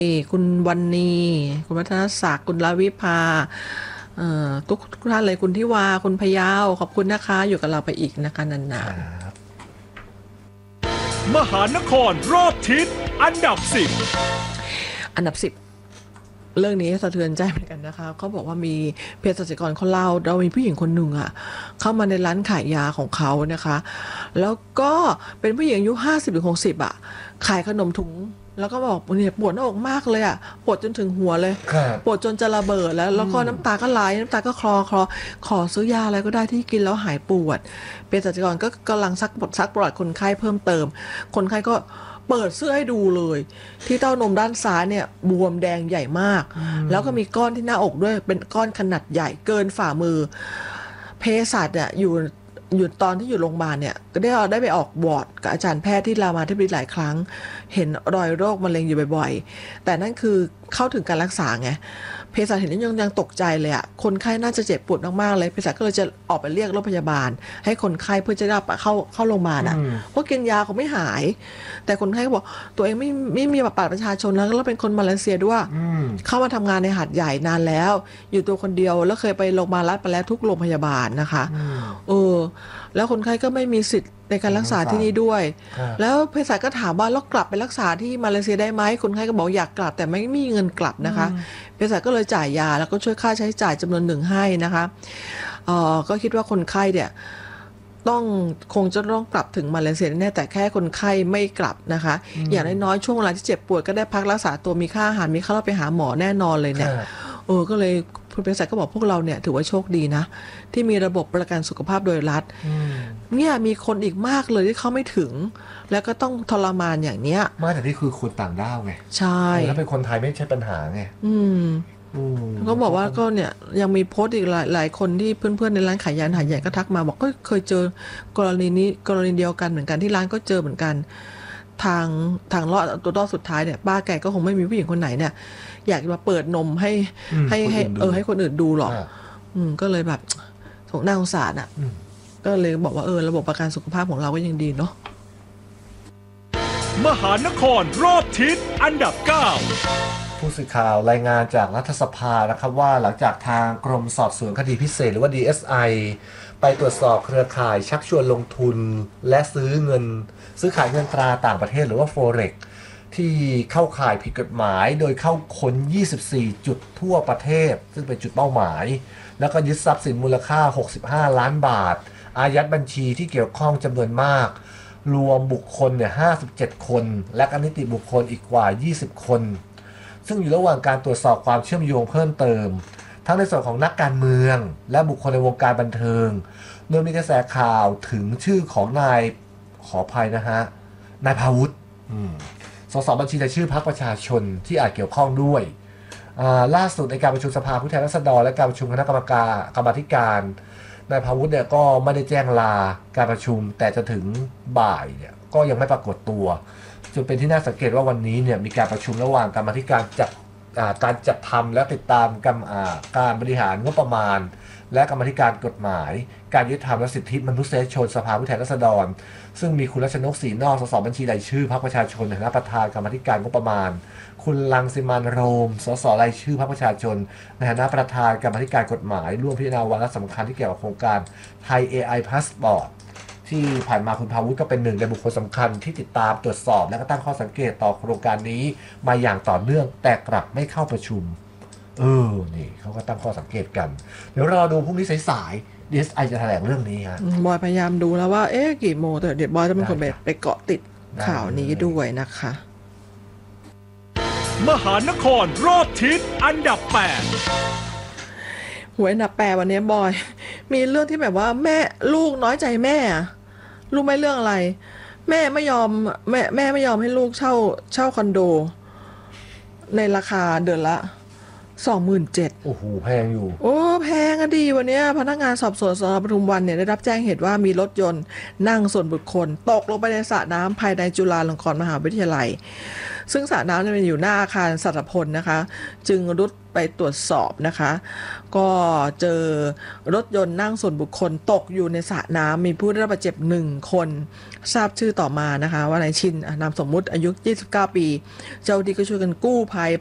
คุณวันนีคุณวัฒนศักดิ์คุณลาวิภาทุกท่านเลยคุณทิวาคุณพยาวขอบคุณนะคะอยู่กับเราไปอีกนะคะนานมหานครรอบทิศอันดับๆอันดับ10เรื่องนี้สะเทือนใจเหมือนกันนะคะเขาบอกว่ามีเภสัชกรเขาเล่าเรามีผู้หญิงคนหนึ่งอ่ะเข้ามาในร้านขายยาของเขานะคะแล้วก็เป็นผู้หญิงอายุ50 ถึง 60อ่ะขายขนมถุงแล้วก็บอกเนี่ยปวดหน้าอกมากเลยอ่ะปวดจนถึงหัวเลยปวดจนจะระเบิดแล้วก็น้ำตาก็ไหลน้ำตาก็คลอขอซื้อยาอะไรก็ได้ที่กินแล้วหายปวดเภสัชกรก็กำลังซักประวัติคนไข้เพิ่มเติมคนไข้ก็เปิดเสื้อให้ดูเลยที่เต้านมด้านซ้ายเนี่ยบวมแดงใหญ่มากแล้วก็มีก้อนที่หน้าอกด้วยเป็นก้อนขนาดใหญ่เกินฝ่ามือเภสัชเนี่ยอยู่ตอนที่อยู่โรงพยาบาลเนี่ยก็ได้ไปออกวอร์ดกับอาจารย์แพทย์ที่รามาธิบดีหลายครั้งเห็นรอยโรคมะเร็งอยู่บ่อยๆแต่นั่นคือเข้าถึงการรักษาไงเภสัชเห็นยังตกใจเลยอ่ะคนไข้น่าจะเจ็บปวดมากๆเลยเภสัชก็เลยจะออกไปเรียกรถพยาบาลให้คนไข้เพื่อจะได้เข้าโรงพยาบาลอ่ะเพราะกินยาเขาไม่หายแต่คนไข้ก็บอกตัวเองไม่มีบัตรประชาชนแล้วเป็นคนมาเลเซียด้วยเข้ามาทำงานในหาดใหญ่นานแล้วอยู่ตัวคนเดียวแล้วเคยไปโรงพยาบาลรัฐไปแล้วทุกโรงพยาบาลนะคะแล้วคนไข้ก็ไม่มีสิทธิ์ในการรักษาที่นี่ด้วยแล้วเภสัชก็ถามว่าแล้วกลับไปรักษาที่มาเลเซียได้ไหมคนไข้ก็บอกอยากกลับแต่ไม่มีเงินกลับนะคะเภสัชก็เลยจ่ายยาแล้วก็ช่วยค่าใช้จ่ายจำนวนหนึ่งให้นะคะก็คิดว่าคนไข้เนี่ยคงจะต้องกลับถึงมาเลเซียแน่แต่แค่คนไข้ไม่กลับนะคะอย่างน้อยๆช่วงเวลาที่เจ็บป่วยก็ได้พักรักษาตัวมีค่าอาหารมีค่าเราไปหาหมอแน่นอนเลยเนี่ยก็เลยคุณเภสัชก็บอกพวกเราเนี่ยถือว่าโชคดีนะที่มีระบบประกันสุขภาพโดยรัฐเนี่ยมีคนอีกมากเลยที่เขาไม่ถึงแล้วก็ต้องทรมานอย่างเนี้ยไม่แต่นี่คือคนต่างด้าวไงใช่แล้วเป็นคนไทยไม่ใช่ปัญหาไงก็บอกว่าก็เนี่ยยังมีโพสต์อีกหลายคนที่เพื่อนๆในร้านขายยาหาดใหญ่ก็ทักมาบอกก็เคยเจอกรณีเดียวกันเหมือนกันที่ร้านก็เจอเหมือนกันทางรอดสุดท้ายเนี่ยป้าแกก็คงไม่มีผู้หญิงคนไหนเนี่ยอยากมาเปิดนมให้คนอื่นดูหรอกก็เลยแบบน่าสงสารอ่ะก็เลยบอกว่าระบบประกันสุขภาพของเราก็ยังดีเนาะมหานครรอบทิศอันดับ9 ผู้สื่อข่าวรายงานจากรัฐสภานะครับว่าหลังจากทางกรมสอบสวนคดีพิเศษหรือว่า DSI ไปตรวจสอบเครือข่ายชักชวนลงทุนและซื้อขายเงินตราต่างประเทศหรือว่า Forex ที่เข้าข่ายผิดกฎหมายโดยเข้าค้น24 จุดทั่วประเทศซึ่งเป็นจุดเป้าหมายแล้วก็ยึดทรัพย์สินมูลค่า65 ล้านบาทอายัดบัญชีที่เกี่ยวข้องจำนวนมากรวมบุคคลเนี่ย57 คนและก็นิติบุคคลอีกกว่า20 คนซึ่งอยู่ระหว่างการตรวจสอบความเชื่อมโยงเพิ่มเติมทั้งในส่วนของนักการเมืองและบุคคลในวงการบันเทิงโดยมีกระแสข่าวถึงชื่อของนายขออภัยนะฮะนายพาวุฒิสสบัญชีรายชื่อพรรคประชาชนที่อาจเกี่ยวข้องด้วยล่าสุดในการประชุมสภาผู้แทนราษฎรและการประชุมคณะกรรมาการนายพาวุฒิเนี่ยก็ไม่ได้แจ้งลาการประชุมแต่จะถึงบ่ายเนี่ยก็ยังไม่ปรากฏตัวจนเป็นที่น่าสังเกตว่าวันนี้เนี่ยมีการประชุมระหว่างกรรมาธิการการจัดทำและติดตามการบริหารงบประมาณและกรรมาธิการกฎหมายการยุติธรรมและสิทธิมนุษยชนสภาผู้แทนราษฎรซึ่งมีคุณรัชนกศรีนอกสสบัญชีรายชื่อพรรคประชาชนในฐานะประธานกรรมาธิการงบประมาณคุณรังสิมันต์โรมสสรายชื่อพรรคประชาชนในฐานะประธานกรรมาธิการกฎหมายร่วมพิจารณาวาระสำคัญที่เกี่ยวกับโครงการไทย AI Passport ที่ผ่านมาคุณพาวุฒิก็เป็นหนึ่งในบุคคลสำคัญที่ติดตามตรวจสอบและก็ตั้งข้อสังเกตต่อโครงการนี้มาอย่างต่อเนื่องแต่กลับไม่เข้าประชุมนี่เขาก็ตั้งข้อสังเกตกันเดี๋ยวรอดูพรุ่งนี้สายๆ DSI จะแถลงเรื่องนี้ฮะบอยพยายามดูแล้วว่ากี่โมงแต่เดี๋ยวบอยจะเป็นคนไปเกาะติดข่าวนี้ด้วยนะคะมหานครรอบทิศอันดับ8 หวยอันดับ8วันนี้บอยมีเรื่องที่แบบว่าลูกน้อยใจแม่ลูกไม่เรื่องอะไรแม่ไม่ยอมให้ลูกเช่าคอนโดในราคาเดือนละ 27,000 โอ้โหแพงอยู่โอ้แพงอะดีวันเนี้ยพนักงานสอบสวนสนปทุมวันเนี่ยได้รับแจ้งเหตุว่ามีรถยนต์นั่งส่วนบุคคลตกลงไปในสระน้ำภายในจุฬาลงกรณ์มหาวิทยาลัยซึ่งสระน้ำเนี่ยมันอยู่หน้าอาคารสัตพลนะคะจึงรุดไปตรวจสอบนะคะก็เจอรถยนต์นั่งส่วนบุคคลตกอยู่ในสระน้ำมีผู้ได้รับบาดเจ็บ1 คนทราบชื่อต่อมานะคะว่านายชินนามสมมุติอายุ29 ปีเจ้าหน้าที่ก็ช่วยกันกู้ภัย